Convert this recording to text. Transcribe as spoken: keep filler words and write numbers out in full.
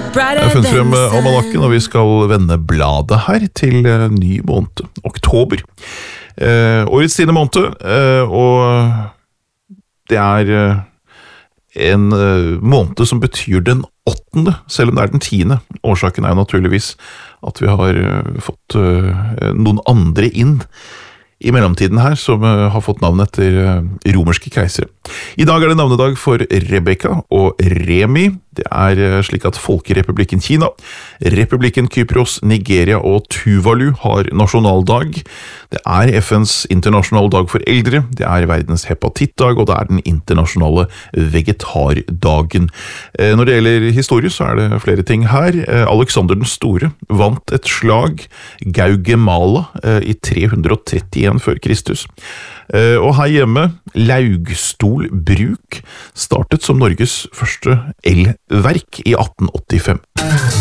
Jeg har funnet frem almanakken, og vi skal vende bladet her til ny måned, oktober. Eh, årets tiende måned, eh, og det er eh, en eh, måned som betyr den åttende, selv om det er den tiende. Årsaken er jo naturligvis at vi har eh, fått eh, noen andre inn i mellomtiden her, som uh, har fått navn etter uh, romerske keisere. I dag er det navnedag for Rebecca og Remi. Det er uh, slik at Folkerepublikken Kina, Republikken Kypros, Nigeria og Tuvalu har nasjonaldag. Det er F N's internasjonale dag for eldre, det er verdens hepatittdag, og det er den internasjonale vegetardagen. Uh, når det gjelder historie, så er det flere ting her. Uh, Alexander den Store vant et slag, Gaugamela, uh, i tre hundre og trettien før Kristus. Og her hjemme, Laugstol Bruk startet som Norges første elverk i atten åttifem.